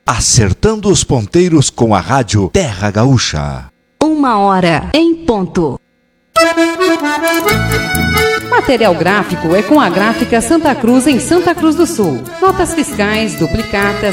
Acertando os ponteiros com a rádio Terra Gaúcha. 1h em ponto. Material gráfico é com a Gráfica Santa Cruz, em Santa Cruz do Sul. Notas fiscais, duplicatas,